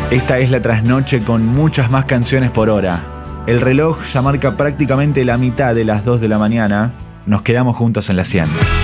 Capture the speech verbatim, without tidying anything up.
Esta es la trasnoche con muchas más canciones por hora. El reloj ya marca prácticamente la mitad de las dos de la mañana. Nos quedamos juntos en la cien.